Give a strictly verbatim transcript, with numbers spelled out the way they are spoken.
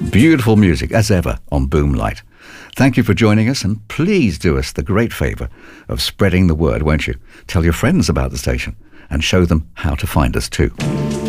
Beautiful music, as ever, on Boomlight. Thank you for joining us, and please do us the great favour of spreading the word, won't you? Tell your friends about the station and show them how to find us too.